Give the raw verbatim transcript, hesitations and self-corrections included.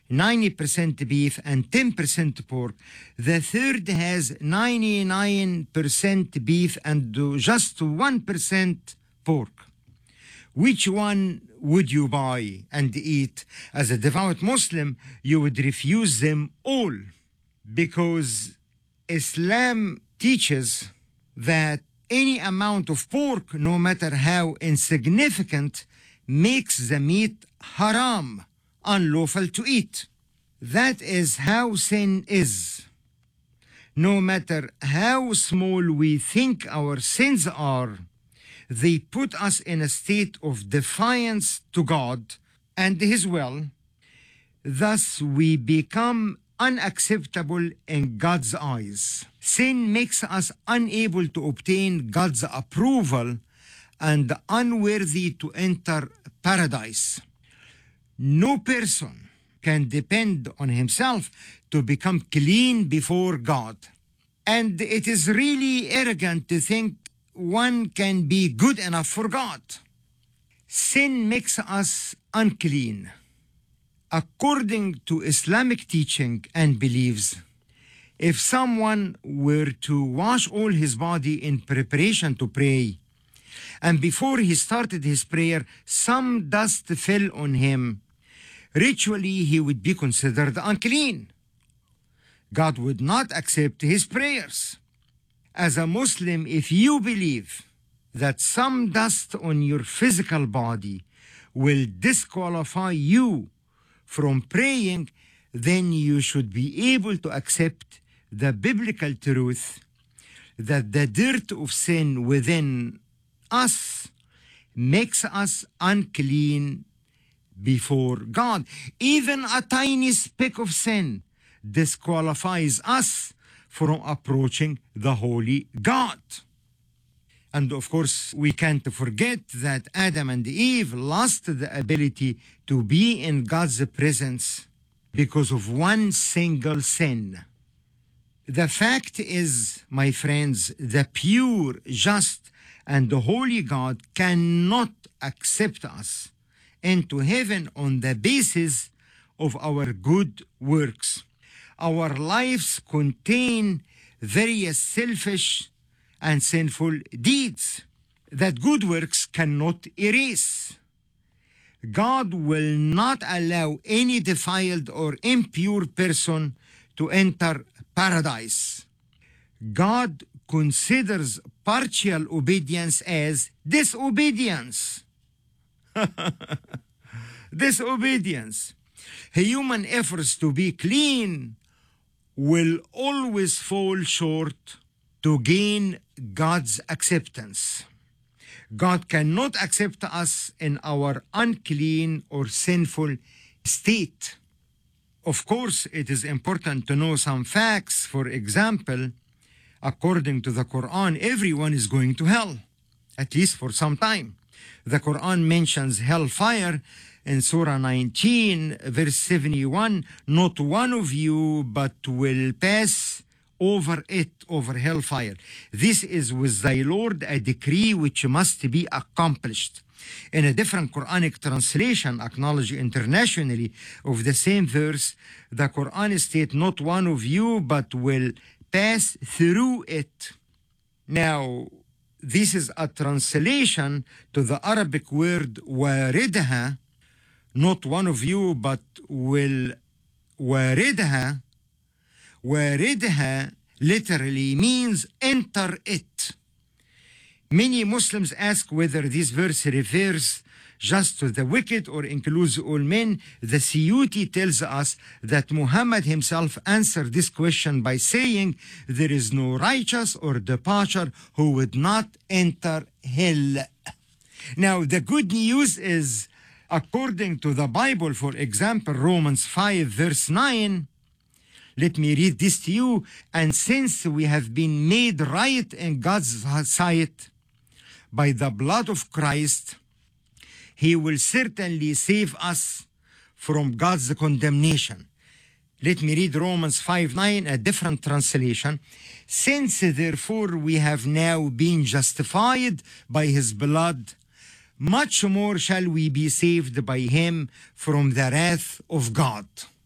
ninety percent beef and ten percent pork. The third has ninety-nine percent beef and just one percent pork. Which one would you buy and eat? As a devout Muslim, you would refuse them all, because Islam teaches that any amount of pork, no matter how insignificant, makes the meat haram, unlawful to eat. That is how sin is. No matter how small we think our sins are, they put us in a state of defiance to God and His will. Thus, we become unacceptable in God's eyes. Sin makes us unable to obtain God's approval and unworthy to enter paradise. No person can depend on himself to become clean before God. And it is really arrogant to think one can be good enough for God. Sin makes us unclean. According to Islamic teaching and beliefs, if someone were to wash all his body in preparation to pray, and before he started his prayer, some dust fell on him, ritually he would be considered unclean. God would not accept his prayers. As a Muslim, if you believe that some dust on your physical body will disqualify you from praying, then you should be able to accept the biblical truth that the dirt of sin within us makes us unclean before God. Even a tiny speck of sin disqualifies us from approaching the holy God. And of course, we can't forget that Adam and Eve lost the ability to be in God's presence because of one single sin. The fact is, my friends, the pure, just, and the holy God cannot accept us into heaven on the basis of our good works. Our lives contain various selfish and sinful deeds that good works cannot erase. God will not allow any defiled or impure person to enter paradise. God considers partial obedience as disobedience. Disobedience. Human efforts to be clean will always fall short to gain God's acceptance. God cannot accept us in our unclean or sinful state. Of course, it is important to know some facts. For example, according to the Quran, everyone is going to hell, at least for some time. The Quran mentions hellfire in Surah nineteen, verse seventy-one, not one of you but will pass over it, over hellfire. This is with thy Lord a decree which must be accomplished. In a different Quranic translation, acknowledged internationally, of the same verse, the Quran states, not one of you but will pass through it. Now, this is a translation to the Arabic word waridha, not one of you but will waridha. Waridha literally means enter it. Many Muslims ask whether this verse refers just to the wicked or includes all men. The Suyuti tells us that Muhammad himself answered this question by saying, there is no righteous or departure who would not enter hell. Now, the good news is, according to the Bible, for example, Romans five, verse nine, let me read this to you. And since we have been made right in God's sight by the blood of Christ, He will certainly save us from God's condemnation. Let me read Romans five nine, a different translation. Since therefore we have now been justified by His blood, much more shall we be saved by Him from the wrath of God.